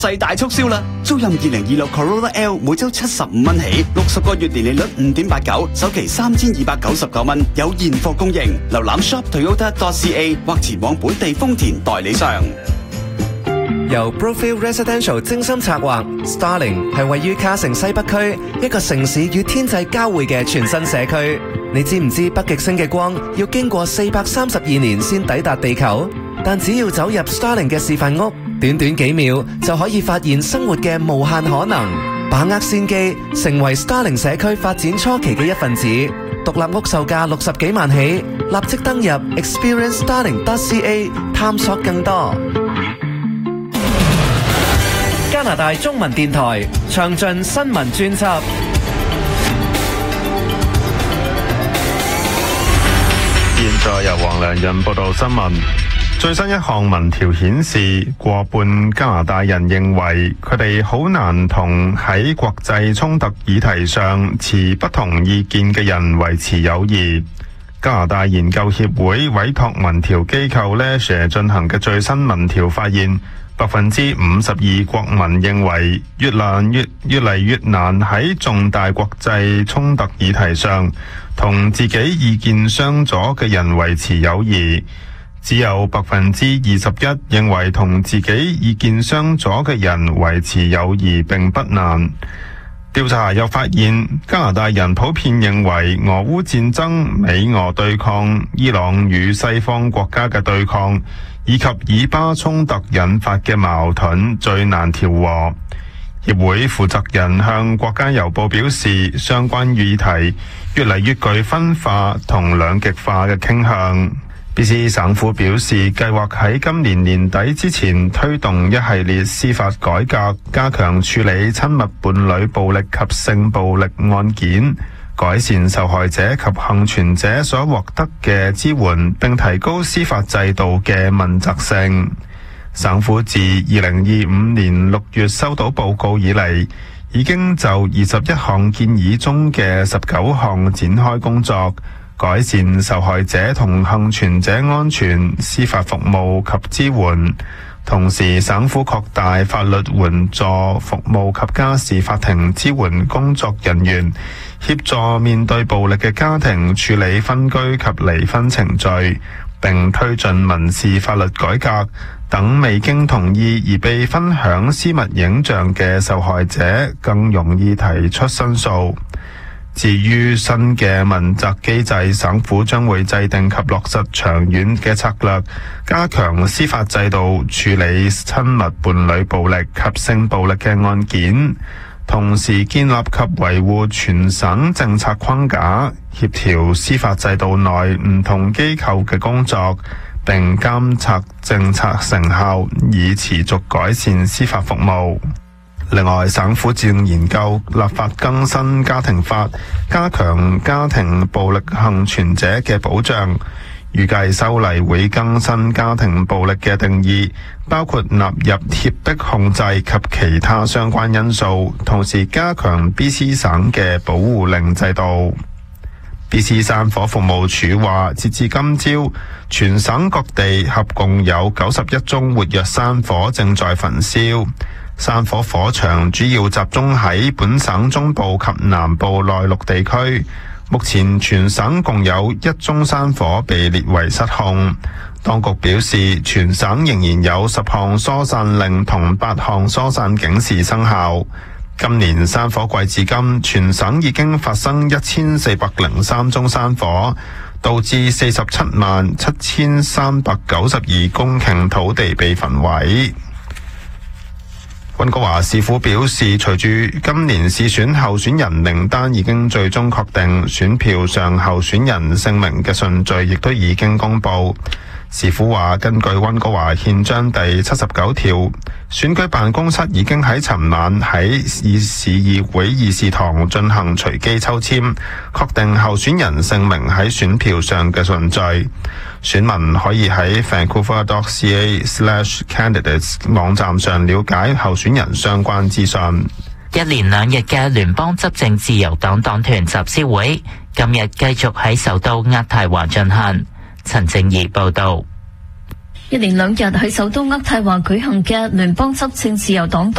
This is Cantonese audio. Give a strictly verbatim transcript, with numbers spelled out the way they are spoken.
世大促銷啦！租賃二零二六 Corolla L 每周七十五蚊起，六十個月年利率五點八九，首期三千二百九十九蚊，有現貨供應。瀏覽 shop toyota dot c a 或前往本地豐田代理商。 由 Brookfield Residential 精心策劃 ，Starling 係位於卡城西北區一個城市與天際交匯嘅全新社區。你知唔知北極星嘅光要經過四百三十二年先抵達地球？但只要走入 Starling 嘅示範屋，短短幾秒就可以發現生活嘅無限可能。把握先機，成為 Starling 社區發展初期嘅一份子。獨立屋售價六十幾萬起，立即登入 experience starling dot c a 探索更多。加拿大中文電台詳盡新聞專輯。 現在由黃良仁報道新聞。最新一項民調顯示，過半加拿大人認為佢哋好難同喺國際衝突議題上持不同意見嘅人維持友誼。加拿大研究協會委託民調機構 Leger 進行嘅最新民調發現，百分之五十二國民認為越難越越嚟越難喺重大國際衝突議題上同自己意見相左嘅人維持友誼。只有百分之二十一認為同自己意見相左嘅人維持友誼並不難。調查又發現，加拿大人普遍認為俄烏戰爭、美俄對抗、伊朗與西方國家嘅對抗，以及以巴衝突引發嘅矛盾最難調和。協會負責人向國家郵報表示，相關議題越嚟越具分化同兩極化嘅傾向。B C 省府表示，計劃喺今年年底之前推動一系列司法改革，加強處理親密伴侶暴力及性暴力案件，改善受害者及幸存者所獲得嘅支援，並提高司法制度嘅問責性。省府自二零二五年六月收到報告以嚟，已經就二十一項建議中嘅十九項展開工作，改善受害者同幸存者安全、司法服務及支援。同時，省府擴大法律援助服務及家事法庭支援工作人員，協助面對暴力嘅家庭處理分居及離婚程序，並推進民事法律改革，等未經同意而被分享私密影像嘅受害者更容易提出申訴。至於新嘅問責機制，省府將會制定及落實長遠嘅策略，加強司法制度處理親密伴侶暴力及性暴力嘅案件，同時建立及維護全省政策框架，協調司法制度內唔同機構嘅工作，並監察政策成效，以持續改善司法服務。另外，省府正研究立法更新家庭法，加強家庭暴力幸存者嘅保障。預計修例會更新家庭暴力嘅定義，包括納入脅迫控制及其他相關因素，同時加強 B C 省嘅保護令制度。B C 山火服務處話，截至今朝，全省各地合共有九十一宗活躍山火正在焚燒。山火火場主要集中喺本省中部及南部內陸地區，目前全省共有一宗山火被列為失控。當局表示，全省仍然有十項疏散令同八項疏散警示生效。今年山火季至今，全省已經發生一千四百零三宗山火，導致四十七萬七千三百九十二公頃土地被焚毀。溫哥華市府表示，隨住今年市選候選人名單已經最終確定，選票上候選人姓名嘅順序亦都已經公布。市府話，根據溫哥華憲章第七十九條，選舉辦公室已經喺尋晚喺市議會議事堂進行隨機抽籤，確定候選人姓名喺選票上嘅順序。選民可以喺 vancouver dot c a slash candidates 網站上了解候選人相關資訊。 一連兩日嘅聯邦執政自由黨黨團集思會，今日繼續喺首都渥太華進行。陳靜儀報道。 一連兩日喺首都渥太華舉行嘅聯邦執政自由黨